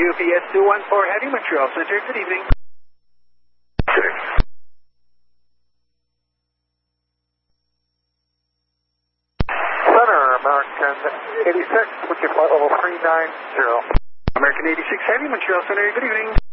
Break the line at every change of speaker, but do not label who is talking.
UPS 214 Heavy, Montreal Center. Good evening.
Center, American 86, with your flight level 390.
American 86 Heavy, Montreal Center. Good evening.